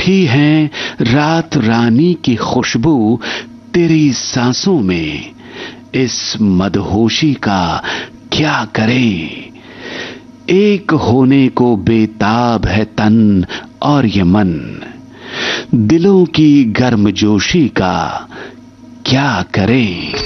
उठी है रात रानी की खुशबू तेरी सांसों में, इस मदहोशी का क्या करें। एक होने को बेताब है तन और ये मन, दिलों की गर्मजोशी का क्या करें।